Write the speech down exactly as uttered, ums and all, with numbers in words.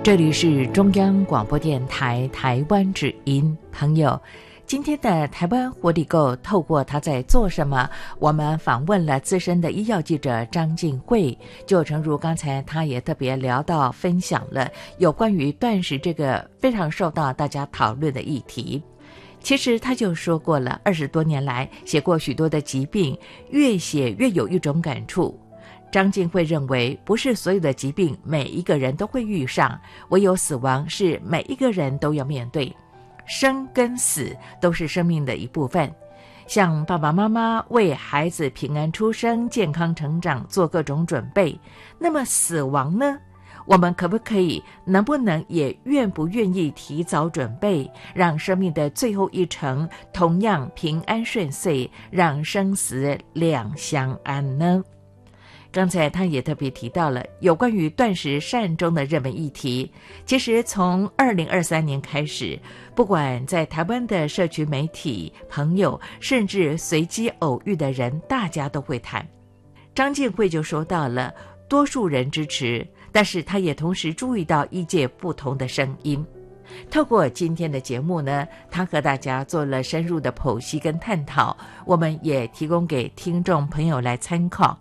这里是中央广播电台台湾之音。朋友，今天的台湾活力购透过他在做什么，我们访问了资深的医药记者张静慧。就诚如刚才他也特别聊到分享了有关于断食这个非常受到大家讨论的议题。其实他就说过了，二十多年来写过许多的疾病，越写越有一种感触。张静慧认为，不是所有的疾病每一个人都会遇上，唯有死亡是每一个人都要面对。生跟死都是生命的一部分，像爸爸妈妈为孩子平安出生、健康成长做各种准备，那么死亡呢？我们可不可以、能不能也愿不愿意提早准备，让生命的最后一程同样平安顺遂，让生死两相安呢？刚才他也特别提到了有关于断食善终的热门议题。其实从二零二三年开始，不管在台湾的社区媒体、朋友，甚至随机偶遇的人，大家都会谈。张静慧就说到了多数人支持，但是他也同时注意到医界不同的声音。透过今天的节目呢，他和大家做了深入的剖析跟探讨，我们也提供给听众朋友来参考。